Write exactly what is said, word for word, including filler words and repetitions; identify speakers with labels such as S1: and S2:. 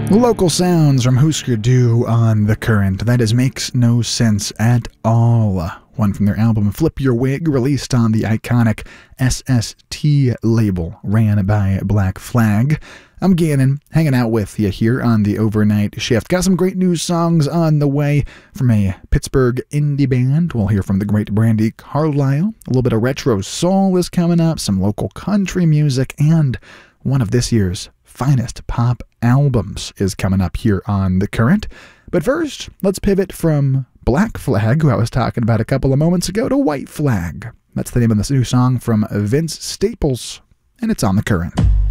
S1: Local sounds from Husker Du on The Current. That is Makes No Sense at All. One from their album Flip Your Wig, released on the iconic S S T label, ran by Black Flag. I'm Gannon, hanging out with you here on the overnight shift. Got some great new songs on the way from a Pittsburgh indie band. We'll hear from the great Brandi Carlile. A little bit of retro soul is coming up, some local country music, and one of this year's finest pop albums is coming up here on The Current. But first, let's pivot from Black Flag, who I was talking about a couple of moments ago, to White Flag. That's the name of this new song from Vince Staples, and it's on The Current.